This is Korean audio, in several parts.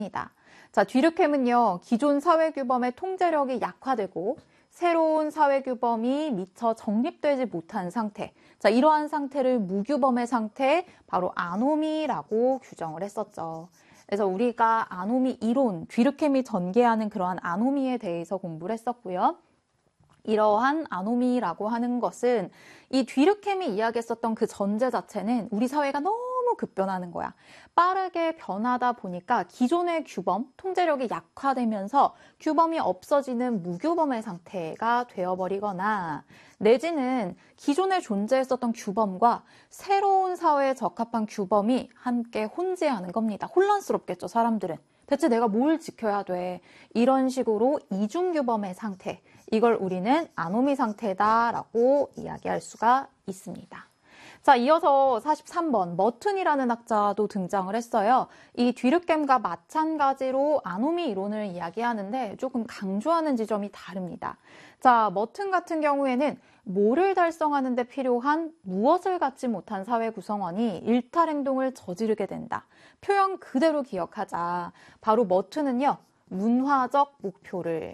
자, 뒤르켐은요, 기존 사회규범의 통제력이 약화되고 새로운 사회규범이 미처 정립되지 못한 상태. 자, 이러한 상태를 무규범의 상태, 바로 아노미라고 규정을 했었죠. 그래서 우리가 아노미 이론, 뒤르켐이 전개하는 그러한 아노미에 대해서 공부를 했었고요. 이러한 아노미라고 하는 것은 이 뒤르켐이 이야기했었던 그 전제 자체는 우리 사회가 너무 급변하는 거야. 빠르게 변하다 보니까 기존의 규범, 통제력이 약화되면서 규범이 없어지는 무규범의 상태가 되어버리거나 내지는 기존에 존재했었던 규범과 새로운 사회에 적합한 규범이 함께 혼재하는 겁니다. 혼란스럽겠죠, 사람들은. 대체 내가 뭘 지켜야 돼? 이런 식으로 이중규범의 상태, 이걸 우리는 아노미 상태다라고 이야기할 수가 있습니다. 자, 이어서 43번 머튼이라는 학자도 등장을 했어요. 이 뒤르켐과 마찬가지로 아노미 이론을 이야기하는데 조금 강조하는 지점이 다릅니다. 자, 머튼 같은 경우에는 뭐를 달성하는 데 필요한 무엇을 갖지 못한 사회 구성원이 일탈 행동을 저지르게 된다. 표현 그대로 기억하자. 바로 머튼은요, 문화적 목표를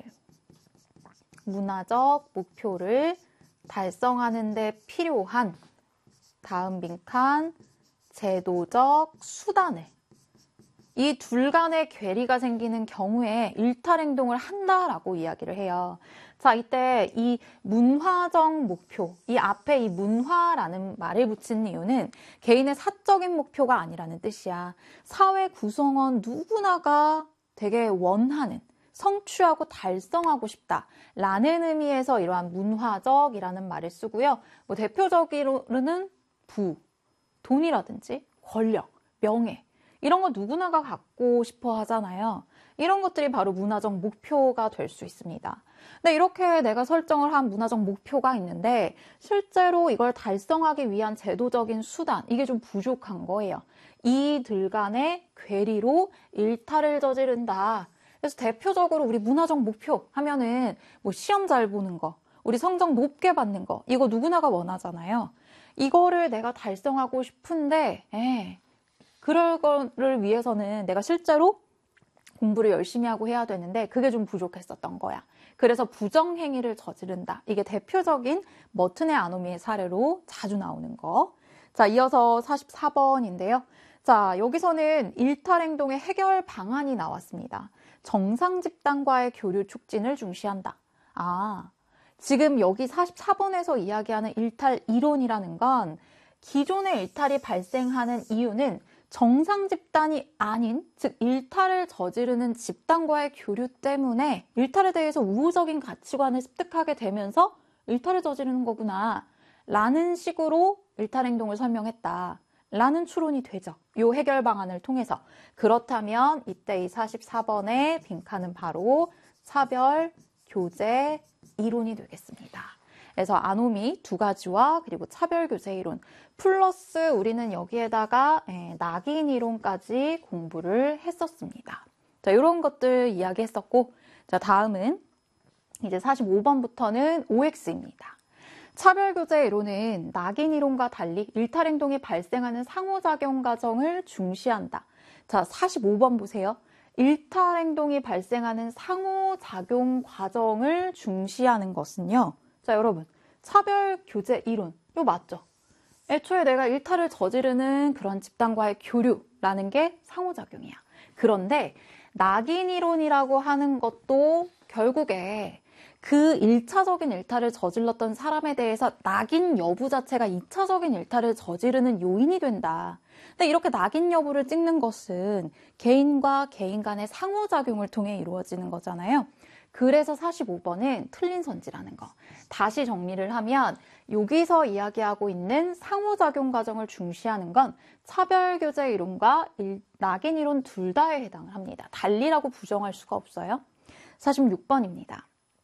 달성하는 데 필요한 다음 빈칸 제도적 수단을, 이 둘 간의 괴리가 생기는 경우에 일탈 행동을 한다라고 이야기를 해요. 자, 이때 이 문화적 목표, 이 앞에 이 문화라는 말을 붙인 이유는 개인의 사적인 목표가 아니라는 뜻이야. 사회 구성원 누구나가 되게 원하는, 성취하고 달성하고 싶다라는 의미에서 이러한 문화적이라는 말을 쓰고요. 뭐 대표적으로는 돈이라든지 권력, 명예, 이런 거 누구나가 갖고 싶어 하잖아요. 이런 것들이 바로 문화적 목표가 될 수 있습니다. 근데 이렇게 내가 설정을 한 문화적 목표가 있는데 실제로 이걸 달성하기 위한 제도적인 수단, 이게 좀 부족한 거예요. 이들 간의 괴리로 일탈을 저지른다. 그래서 대표적으로 우리 문화적 목표 하면은 뭐 시험 잘 보는 거, 우리 성적 높게 받는 거, 이거 누구나가 원하잖아요. 이거를 내가 달성하고 싶은데 그럴 거를 위해서는 내가 실제로 공부를 열심히 하고 해야 되는데 그게 좀 부족했었던 거야. 그래서 부정행위를 저지른다. 이게 대표적인 머튼의 아노미의 사례로 자주 나오는 거. 자, 이어서 44번인데요. 자, 여기서는 일탈 행동의 해결 방안이 나왔습니다. 정상 집단과의 교류 촉진을 중시한다. 지금 여기 44번에서 이야기하는 일탈 이론이라는 건 기존의 일탈이 발생하는 이유는 정상 집단이 아닌, 즉 일탈을 저지르는 집단과의 교류 때문에 일탈에 대해서 우호적인 가치관을 습득하게 되면서 일탈을 저지르는 거구나 라는 식으로 일탈 행동을 설명했다 라는 추론이 되죠. 이 해결 방안을 통해서. 그렇다면 이때 이 44번의 빈칸은 바로 차별 교제 이론이 되겠습니다. 그래서 아노미 두 가지와 그리고 차별교제 이론 플러스 우리는 여기에다가 낙인 이론까지 공부를 했었습니다. 자, 이런 것들 이야기했었고, 자, 다음은 이제 45번부터는 OX입니다. 차별교제 이론은 낙인 이론과 달리 일탈 행동이 발생하는 상호작용 과정을 중시한다. 자, 45번 보세요. 일탈 행동이 발생하는 상호작용 과정을 중시하는 것은요. 자, 여러분, 차별교제 이론, 이거 맞죠? 애초에 내가 일탈을 저지르는 그런 집단과의 교류라는 게 상호작용이야. 그런데 낙인 이론이라고 하는 것도 결국에 그 1차적인 일탈을 저질렀던 사람에 대해서 낙인 여부 자체가 2차적인 일탈을 저지르는 요인이 된다. 근데 이렇게 낙인 여부를 찍는 것은 개인과 개인 간의 상호작용을 통해 이루어지는 거잖아요. 그래서 45번은 틀린 선지라는 거. 다시 정리를 하면 여기서 이야기하고 있는 상호작용 과정을 중시하는 건 차별교제 이론과 낙인 이론 둘 다에 해당을 합니다. 달리라고 부정할 수가 없어요. 46번입니다.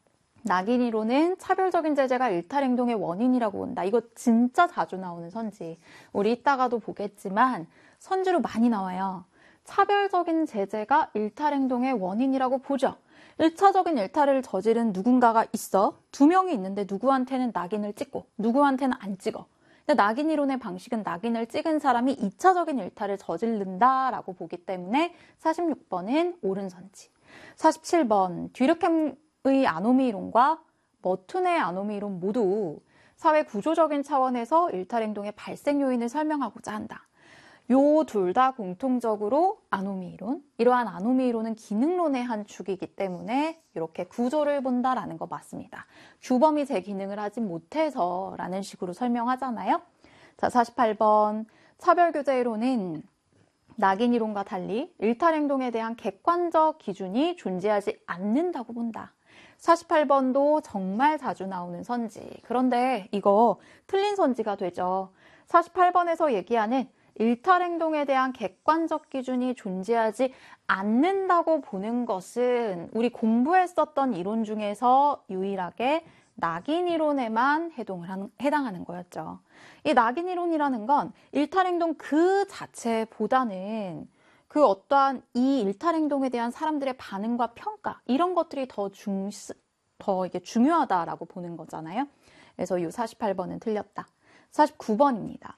낙인 이론은 차별적인 제재가 일탈 행동의 원인이라고 본다. 이거 진짜 자주 나오는 선지. 우리 이따가도 보겠지만 선지로 많이 나와요. 차별적인 제재가 일탈 행동의 원인이라고 보죠. 1차적인 일탈을 저지른 누군가가 있어. 두 명이 있는데 누구한테는 낙인을 찍고 누구한테는 안 찍어. 근데 낙인 이론의 방식은 낙인을 찍은 사람이 2차적인 일탈을 저지른다라고 보기 때문에 46번은 옳은 선지. 47번 듀르켐의 아노미 이론과 머툰의 아노미 이론 모두 사회 구조적인 차원에서 일탈 행동의 발생 요인을 설명하고자 한다. 요 둘 다 공통적으로 아노미 이론, 이러한 아노미 이론은 기능론의 한 축이기 때문에 이렇게 구조를 본다라는 거 맞습니다. 규범이 제 기능을 하지 못해서 라는 식으로 설명하잖아요. 자, 48번 차별교제 이론은 낙인 이론과 달리 일탈 행동에 대한 객관적 기준이 존재하지 않는다고 본다. 48번도 정말 자주 나오는 선지. 그런데 이거 틀린 선지가 되죠. 48번에서 얘기하는 일탈 행동에 대한 객관적 기준이 존재하지 않는다고 보는 것은 우리 공부했었던 이론 중에서 유일하게 낙인 이론에만 해당하는 거였죠. 이 낙인 이론이라는 건 일탈 행동 그 자체보다는 그 어떠한 이 일탈 행동에 대한 사람들의 반응과 평가 이런 것들이 더 이게 중요하다라고 보는 거잖아요. 그래서 이 48번은 틀렸다. 49번입니다.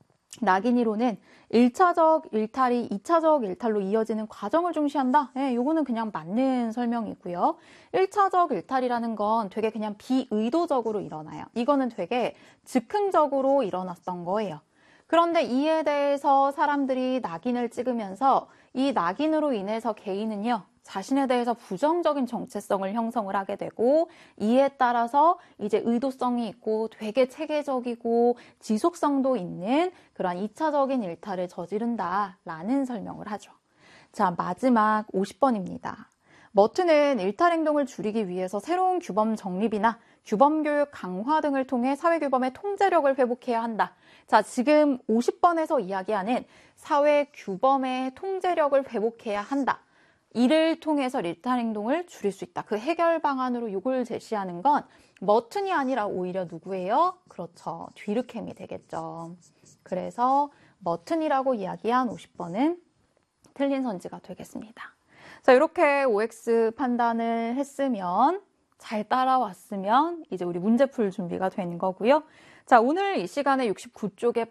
낙인 이론은 1차적 일탈이 2차적 일탈로 이어지는 과정을 중시한다. 네, 요거는 그냥 맞는 설명이고요. 1차적 일탈이라는 건 되게 그냥 비의도적으로 일어나요. 이거는 되게 즉흥적으로 일어났던 거예요. 그런데 이에 대해서 사람들이 낙인을 찍으면서 이 낙인으로 인해서 개인은요, 자신에 대해서 부정적인 정체성을 형성을 하게 되고 이에 따라서 이제 의도성이 있고 되게 체계적이고 지속성도 있는 그러한 2차적인 일탈을 저지른다라는 설명을 하죠. 자, 마지막 50번입니다. 머튼은 일탈 행동을 줄이기 위해서 새로운 규범 정립이나 규범 교육 강화 등을 통해 사회 규범의 통제력을 회복해야 한다. 자, 지금 50번에서 이야기하는 사회 규범의 통제력을 회복해야 한다. 이를 통해서 일탈 행동을 줄일 수 있다. 그 해결 방안으로 이걸 제시하는 건 머튼이 아니라 오히려 누구예요? 그렇죠. 듀르켐이 되겠죠. 그래서 머튼이라고 이야기한 50번은 틀린 선지가 되겠습니다. 자, 이렇게 OX 판단을 했으면 잘 따라왔으면 이제 우리 문제 풀 준비가 된 거고요. 자, 오늘 이 시간에 69쪽에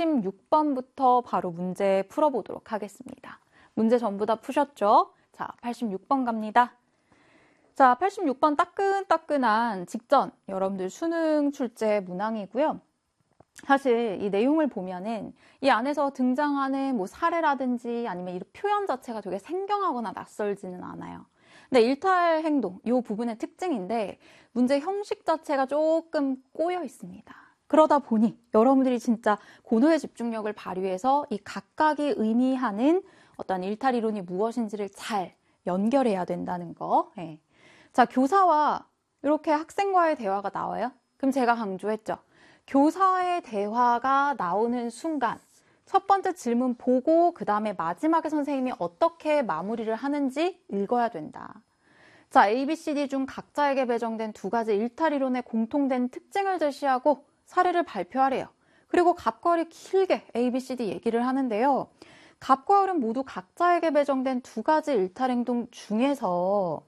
86번부터 바로 문제 풀어보도록 하겠습니다. 문제 전부 다 푸셨죠? 자, 86번 갑니다. 자, 86번 따끈따끈한 직전 여러분들 수능 출제 문항이고요. 사실 이 내용을 보면은 이 안에서 등장하는 뭐 사례라든지 아니면 이 표현 자체가 되게 생경하거나 낯설지는 않아요. 근데 일탈 행동, 이 부분의 특징인데 문제 형식 자체가 조금 꼬여 있습니다. 그러다 보니 여러분들이 진짜 고도의 집중력을 발휘해서 이 각각이 의미하는 어떤 일탈 이론이 무엇인지를 잘 연결해야 된다는 거. 예. 자, 교사와 이렇게 학생과의 대화가 나와요. 그럼 제가 강조했죠. 교사의 대화가 나오는 순간 첫 번째 질문 보고 그 다음에 마지막에 선생님이 어떻게 마무리를 하는지 읽어야 된다. 자, ABCD 중 각자에게 배정된 두 가지 일탈 이론의 공통된 특징을 제시하고 사례를 발표하래요. 그리고 갑과 을이 길게 ABCD 얘기를 하는데요. 갑과 을은 모두 각자에게 배정된 두 가지 일탈 행동 중에서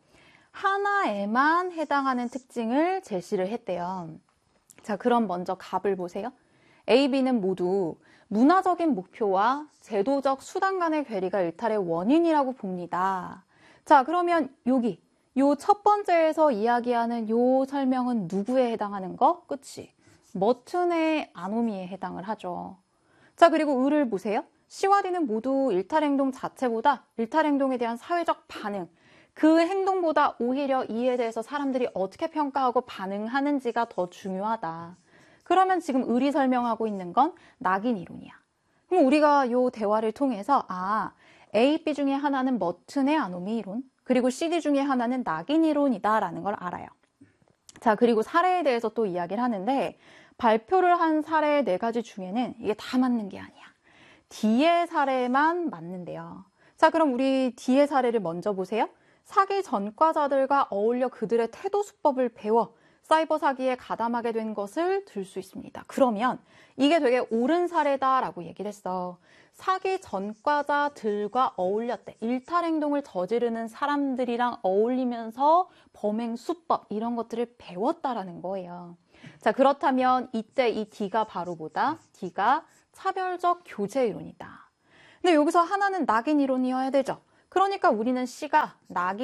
하나에만 해당하는 특징을 제시를 했대요. 자, 그럼 먼저 갑을 보세요. A, B는 모두 문화적인 목표와 제도적 수단 간의 괴리가 일탈의 원인이라고 봅니다. 자, 그러면 여기 요 첫 번째에서 이야기하는 요 설명은 누구에 해당하는 거? 그치? 머튼의 아노미에 해당을 하죠. 자, 그리고 을을 보세요. C와 D는 모두 일탈 행동 자체보다 일탈 행동에 대한 사회적 반응, 그 행동보다 오히려 이에 대해서 사람들이 어떻게 평가하고 반응하는지가 더 중요하다. 그러면 지금 을이 설명하고 있는 건 낙인 이론이야. 그럼 우리가 이 대화를 통해서 A, B 중에 하나는 머튼의 아노미 이론, 그리고 CD 중에 하나는 낙인 이론이다라는 걸 알아요. 자, 그리고 사례에 대해서 또 이야기를 하는데 발표를 한 사례 4가지 중에는 이게 다 맞는 게 아니야. D의 사례만 맞는데요. 자, 그럼 우리 D의 사례를 먼저 보세요. 사기 전과자들과 어울려 그들의 태도 수법을 배워 사이버 사기에 가담하게 된 것을 들 수 있습니다. 그러면 이게 되게 옳은 사례다라고 얘기를 했어. 사기 전과자들과 어울렸대. 일탈 행동을 저지르는 사람들이랑 어울리면서 범행 수법 이런 것들을 배웠다라는 거예요. 자, 그렇다면 이때 이 D가 바로 뭐다? D가 차별적 교제 이론이다. 근데 여기서 하나는 낙인 이론이어야 되죠. 그러니까 우리는 C가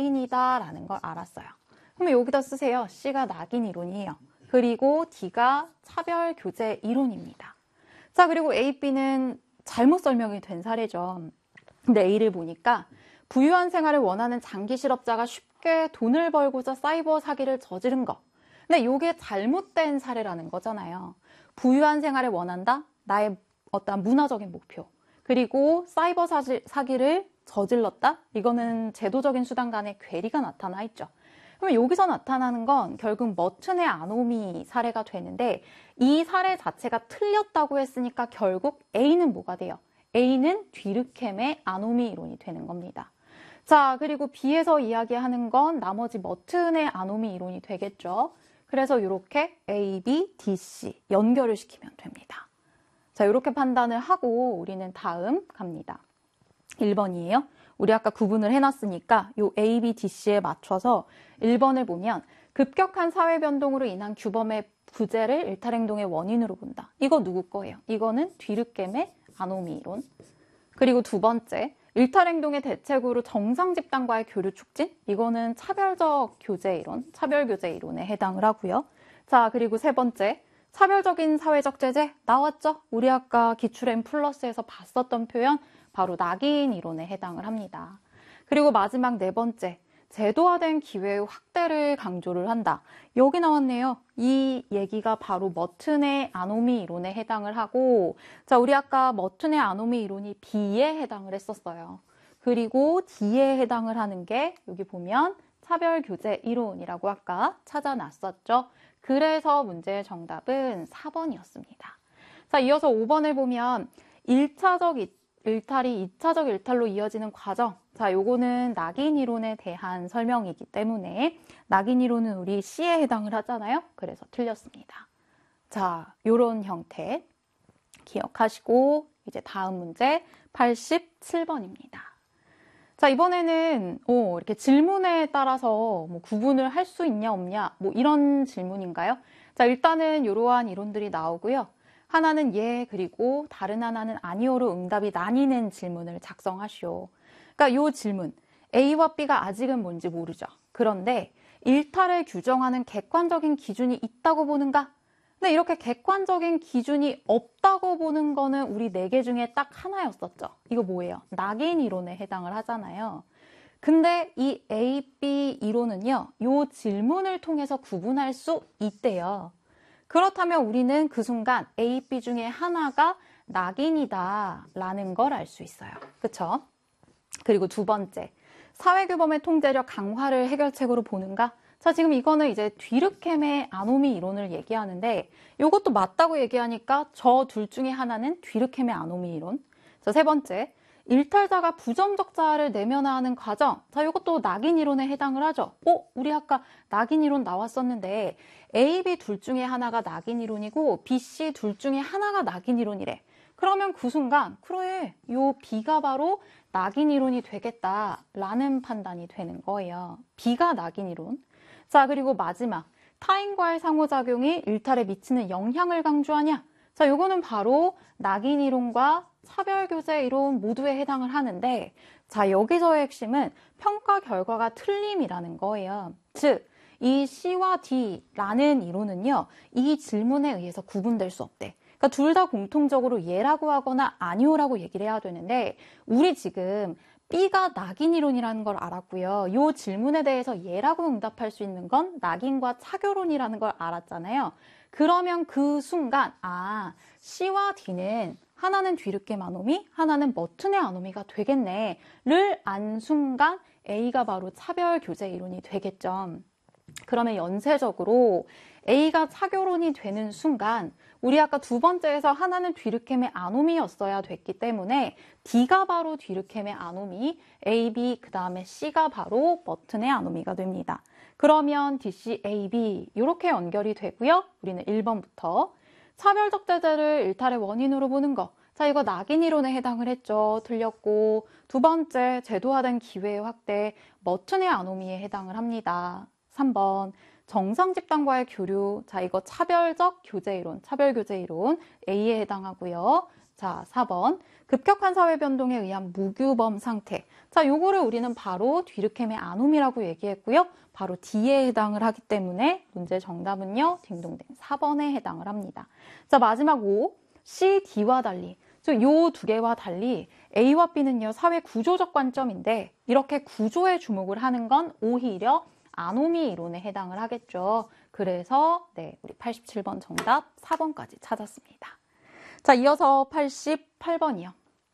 낙인이다라는 걸 알았어요. 그러면 여기다 쓰세요. C가 낙인 이론이에요. 그리고 D가 차별 교제 이론입니다. 자, 그리고 A, B는 잘못 설명이 된 사례죠. 근데 A를 보니까 부유한 생활을 원하는 장기 실업자가 쉽게 돈을 벌고자 사이버 사기를 저지른 거. 근데 이게 잘못된 사례라는 거잖아요. 부유한 생활을 원한다? 나의 어떤 문화적인 목표. 그리고 사이버 사기를 저질렀다? 이거는 제도적인 수단 간의 괴리가 나타나 있죠. 그러면 여기서 나타나는 건 결국 머튼의 아노미 사례가 되는데 이 사례 자체가 틀렸다고 했으니까 결국 A는 뭐가 돼요? A는 뒤르켐의 아노미 이론이 되는 겁니다. 자, 그리고 B에서 이야기하는 건 나머지 머튼의 아노미 이론이 되겠죠. 그래서 이렇게 A, B, D, C 연결을 시키면 됩니다. 자, 이렇게 판단을 하고 우리는 다음 갑니다. 1번이에요. 우리 아까 구분을 해놨으니까 요 A, B, D, C에 맞춰서 1번을 보면 급격한 사회 변동으로 인한 규범의 부재를 일탈행동의 원인으로 본다. 이거 누구 거예요? 이거는 뒤르켐의 아노미 이론. 그리고 두 번째, 일탈행동의 대책으로 정상 집단과의 교류 촉진. 이거는 차별적 교제 이론, 차별교제 이론에 해당을 하고요. 자, 그리고 세 번째, 차별적인 사회적 제재 나왔죠? 우리 아까 기출 M 플러스에서 봤었던 표현 바로 낙인 이론에 해당을 합니다. 그리고 마지막 네 번째, 제도화된 기회의 확대를 강조를 한다. 여기 나왔네요. 이 얘기가 바로 머튼의 아노미 이론에 해당을 하고, 자, 우리 아까 머튼의 아노미 이론이 B에 해당을 했었어요. 그리고 D에 해당을 하는 게 여기 보면 차별교제 이론이라고 아까 찾아놨었죠. 그래서 문제의 정답은 4번이었습니다. 자, 이어서 5번을 보면 1차적 일탈이 2차적 일탈로 이어지는 과정. 자, 요거는 낙인 이론에 대한 설명이기 때문에 낙인 이론은 우리 C에 해당을 하잖아요. 그래서 틀렸습니다. 자, 요런 형태 기억하시고 이제 다음 문제 87번입니다. 자, 이번에는 이렇게 질문에 따라서 뭐 구분을 할 수 있냐 없냐 뭐 이런 질문인가요? 자, 일단은 이러한 이론들이 나오고요. 하나는 예, 그리고 다른 하나는 아니오로 응답이 나뉘는 질문을 작성하시오. 그러니까 이 질문, A와 B가 아직은 뭔지 모르죠. 그런데 일탈을 규정하는 객관적인 기준이 있다고 보는가? 근데 이렇게 객관적인 기준이 없다고 보는 거는 우리 4개 중에 딱 하나였었죠. 이거 뭐예요? 낙인 이론에 해당을 하잖아요. 근데 이 A, B 이론은요, 이 질문을 통해서 구분할 수 있대요. 그렇다면 우리는 그 순간 A, B 중에 하나가 낙인이다 라는 걸 알 수 있어요. 그쵸? 그리고 두 번째, 사회규범의 통제력 강화를 해결책으로 보는가? 자, 지금 이거는 이제 뒤르켐의 아노미 이론을 얘기하는데 이것도 맞다고 얘기하니까 저 둘 중에 하나는 뒤르켐의 아노미 이론. 자, 세 번째, 일탈자가 부정적 자아를 내면화하는 과정. 자, 이것도 낙인 이론에 해당을 하죠. 우리 아까 낙인 이론 나왔었는데 A, B 둘 중에 하나가 낙인 이론이고 B, C 둘 중에 하나가 낙인 이론이래. 그러면 그 순간 그래, 요 B가 바로 낙인 이론이 되겠다라는 판단이 되는 거예요. B가 낙인 이론. 자, 그리고 마지막, 타인과의 상호작용이 일탈에 미치는 영향을 강조하냐? 자, 요거는 바로 낙인 이론과 차별교제 이론 모두에 해당을 하는데, 자, 여기서의 핵심은 평가 결과가 틀림이라는 거예요. 즉, 이 C와 D라는 이론은요, 이 질문에 의해서 구분될 수 없대. 그러니까 둘 다 공통적으로 예라고 하거나 아니오라고 얘기를 해야 되는데, 우리 지금 B가 낙인 이론이라는 걸 알았고요. 이 질문에 대해서 예라고 응답할 수 있는 건 낙인과 차교론이라는 걸 알았잖아요. 그러면 그 순간 C와 D는 하나는 뒤르켐 아노미, 하나는 머튼의 아노미가 되겠네를 안 순간 A가 바로 차별교제 이론이 되겠죠. 그러면 연쇄적으로 A가 차교론이 되는 순간 우리 아까 두 번째에서 하나는 뒤르켐의 아노미였어야 됐기 때문에 D가 바로 뒤르켐의 아노미, A, B, 그 다음에 C가 바로 머튼의 아노미가 됩니다. 그러면 D, C, A, B 이렇게 연결이 되고요. 우리는 1번부터 차별적 제재를 일탈의 원인으로 보는 거. 자, 이거 낙인 이론에 해당을 했죠. 틀렸고 두 번째 제도화된 기회의 확대, 머튼의 아노미에 해당을 합니다. 3번 정상 집단과의 교류. 자, 이거 차별적 교제 이론, 차별 교제 이론 A에 해당하고요. 자, 4번. 급격한 사회 변동에 의한 무규범 상태. 자, 요거를 우리는 바로 뒤르켐의 아노미라고 얘기했고요. 바로 D에 해당을 하기 때문에 문제 정답은요. 딩동댕 4번에 해당을 합니다. 자, 마지막 5. C, D와 달리. 요 두 개와 달리 A와 B는요. 사회 구조적 관점인데 이렇게 구조에 주목을 하는 건 오히려 아노미 이론에 해당을 하겠죠. 그래서 네, 우리 87번 정답 4번까지 찾았습니다. 자, 이어서 88번이요.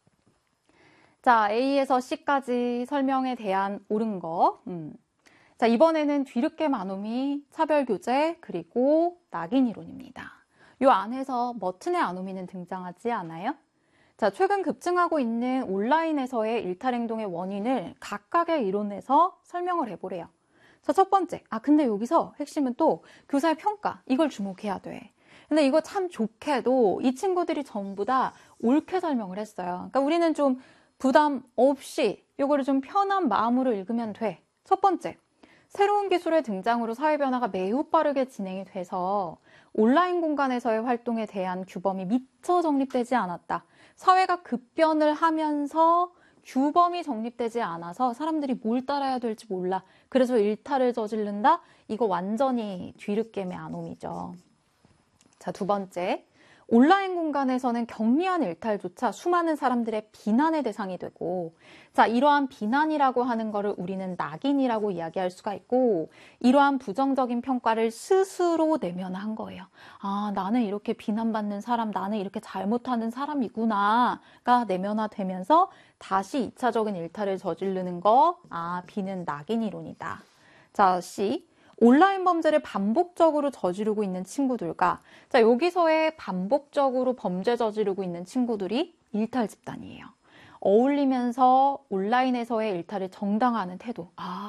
자, A에서 C까지 설명에 대한 옳은 거. 자, 이번에는 뒤르켐 아노미, 차별교제, 그리고 낙인 이론입니다. 요 안에서 머튼의 아노미는 등장하지 않아요? 자, 최근 급증하고 있는 온라인에서의 일탈행동의 원인을 각각의 이론에서 설명을 해보래요. 자, 첫 번째. 근데 여기서 핵심은 또 교사의 평가. 이걸 주목해야 돼. 근데 이거 참 좋게도 이 친구들이 전부 다 옳게 설명을 했어요. 그러니까 우리는 좀 부담 없이 이거를 좀 편한 마음으로 읽으면 돼. 첫 번째, 새로운 기술의 등장으로 사회 변화가 매우 빠르게 진행이 돼서 온라인 공간에서의 활동에 대한 규범이 미처 정립되지 않았다. 사회가 급변을 하면서 규범이 정립되지 않아서 사람들이 뭘 따라야 될지 몰라. 그래서 일탈을 저지른다? 이거 완전히 뒤르켐의 아놈이죠. 자, 두 번째. 온라인 공간에서는 경미한 일탈조차 수많은 사람들의 비난의 대상이 되고, 자, 이러한 비난이라고 하는 거를 우리는 낙인이라고 이야기할 수가 있고, 이러한 부정적인 평가를 스스로 내면한 거예요. 나는 이렇게 비난받는 사람, 나는 이렇게 잘못하는 사람이구나가 내면화되면서 다시 2차적인 일탈을 저지르는 거, B는 낙인 이론이다. 자, C. 온라인 범죄를 반복적으로 저지르고 있는 친구들과, 자, 여기서의 반복적으로 범죄 저지르고 있는 친구들이 일탈 집단이에요. 어울리면서 온라인에서의 일탈을 정당화하는 태도.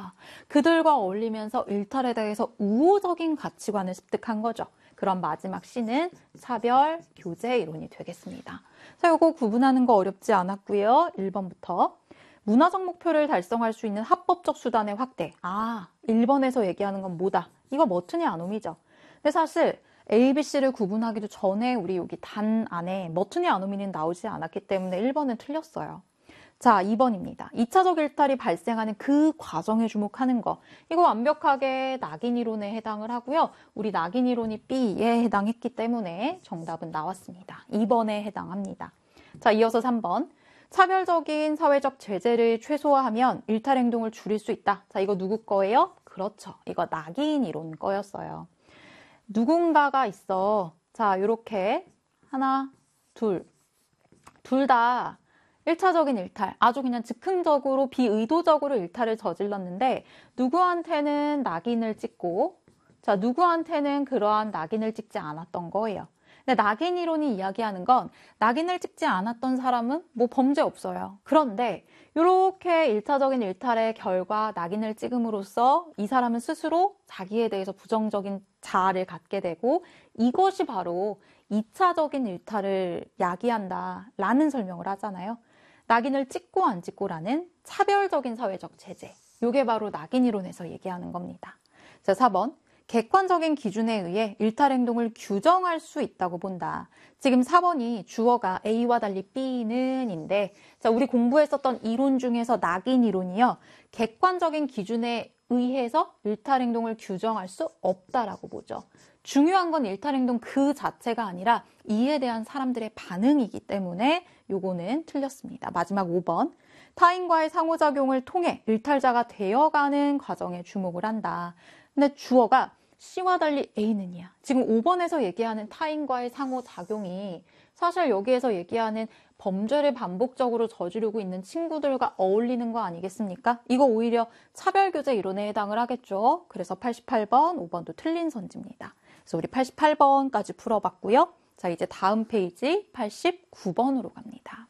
그들과 어울리면서 일탈에 대해서 우호적인 가치관을 습득한 거죠. 그럼 마지막 C는 차별 교제 이론이 되겠습니다. 자, 이거 구분하는 거 어렵지 않았고요. 1번부터. 문화적 목표를 달성할 수 있는 합법적 수단의 확대. 1번에서 얘기하는 건 뭐다? 이거 머튼의 아노미죠. 근데 사실 A, B, C를 구분하기도 전에 우리 여기 단 안에 머튼의 아노미는 나오지 않았기 때문에 1번은 틀렸어요. 자, 2번입니다. 2차적 일탈이 발생하는 그 과정에 주목하는 거. 이거 완벽하게 낙인 이론에 해당을 하고요. 우리 낙인 이론이 B에 해당했기 때문에 정답은 나왔습니다. 2번에 해당합니다. 자, 이어서 3번. 차별적인 사회적 제재를 최소화하면 일탈 행동을 줄일 수 있다. 자, 이거 누구 거예요? 그렇죠. 이거 낙인 이론 거였어요. 누군가가 있어. 자, 요렇게 하나, 둘 다 1차적인 일탈, 아주 그냥 즉흥적으로 비의도적으로 일탈을 저질렀는데 누구한테는 낙인을 찍고, 자, 누구한테는 그러한 낙인을 찍지 않았던 거예요. 근데 낙인 이론이 이야기하는 건 낙인을 찍지 않았던 사람은 뭐 범죄 없어요. 그런데 이렇게 1차적인 일탈의 결과 낙인을 찍음으로써 이 사람은 스스로 자기에 대해서 부정적인 자아를 갖게 되고 이것이 바로 2차적인 일탈을 야기한다라는 설명을 하잖아요. 낙인을 찍고 안 찍고라는 차별적인 사회적 제재. 이게 바로 낙인 이론에서 얘기하는 겁니다. 자, 4번. 객관적인 기준에 의해 일탈 행동을 규정할 수 있다고 본다. 지금 4번이 주어가 A와 달리 B는 인데, 자, 우리 공부했었던 이론 중에서 낙인 이론이요. 객관적인 기준에 의해서 일탈 행동을 규정할 수 없다라고 보죠. 중요한 건 일탈 행동 그 자체가 아니라 이에 대한 사람들의 반응이기 때문에 요거는 틀렸습니다. 마지막 5번. 타인과의 상호작용을 통해 일탈자가 되어가는 과정에 주목을 한다. 근데 주어가 C와 달리 A는이야. 지금 5번에서 얘기하는 타인과의 상호작용이 사실 여기에서 얘기하는 범죄를 반복적으로 저지르고 있는 친구들과 어울리는 거 아니겠습니까? 이거 오히려 차별교제 이론에 해당을 하겠죠. 그래서 88번, 5번도 틀린 선지입니다. 그래서 우리 88번까지 풀어봤고요. 자, 이제 다음 페이지 89번으로 갑니다.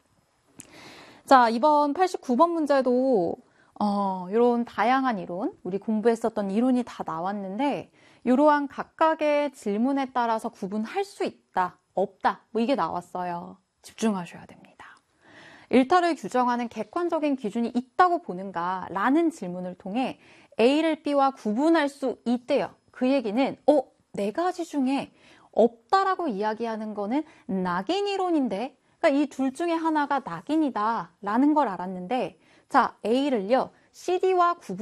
자, 이번 89번 문제도 이런 다양한 이론, 우리 공부했었던 이론이 다 나왔는데 이러한 각각의 질문에 따라서 구분할 수 있다, 없다, 뭐 이게 나왔어요. 집중하셔야 됩니다. 일탈을 규정하는 객관적인 기준이 있다고 보는가? 라는 질문을 통해 A를 B와 구분할 수 있대요. 그 얘기는 네 가지 중에 없다라고 이야기하는 거는 낙인 이론인데, 그러니까 이 둘 중에 하나가 낙인이다 라는 걸 알았는데, 자, A를요 CD와 구분